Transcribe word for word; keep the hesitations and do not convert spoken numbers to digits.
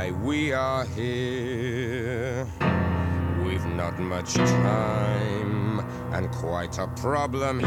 why we are here. We've not much time and quite a problem